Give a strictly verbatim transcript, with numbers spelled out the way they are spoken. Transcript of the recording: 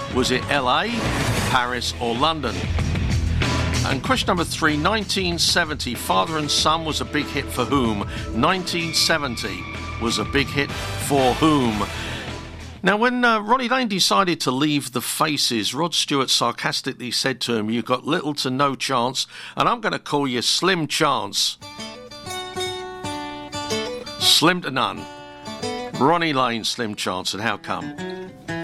Was it L A, Paris or London? And question number three, nineteen seventy, Father and Son was a big hit for whom? nineteen seventy was a big hit for whom? Now, when uh, Ronnie Lane decided to leave the Faces, Rod Stewart sarcastically said to him, "You've got little to no chance, and I'm going to call you Slim Chance." Slim to none. Ronnie Lane, Slim Chance, and how come?